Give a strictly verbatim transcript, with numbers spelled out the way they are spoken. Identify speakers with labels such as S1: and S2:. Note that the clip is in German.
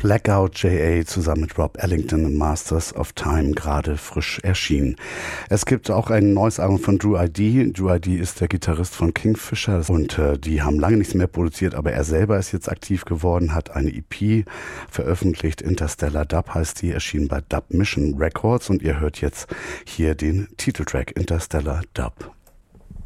S1: Blackout J A zusammen mit Rob Ellington und Masters of Time, gerade frisch erschienen. Es gibt auch ein neues Album von Drew I D. Drew I D ist der Gitarrist von Kingfisher und äh, die haben lange nichts mehr produziert, aber er selber ist jetzt aktiv geworden, hat eine E P veröffentlicht, Interstellar Dub heißt die, erschienen bei Dub Mission Records und ihr hört jetzt hier den Titeltrack Interstellar Dub.